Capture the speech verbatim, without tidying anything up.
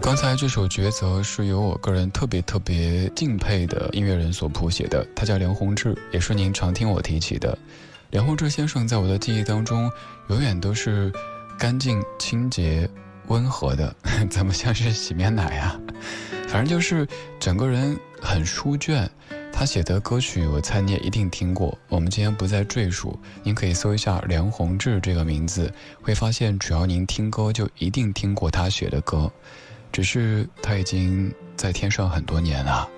刚才这首抉择是由我个人特别特别敬佩的音乐人所谱写的，他叫梁鸿志，也是您常听我提起的。梁鸿志先生在我的记忆当中永远都是干净清洁温和的，怎么像是洗面奶啊？反正就是整个人很书卷。他写的歌曲我猜你也一定听过，我们今天不再赘述，您可以搜一下梁鸿志这个名字，会发现只要您听歌就一定听过他写的歌，只是他已经在天上很多年了。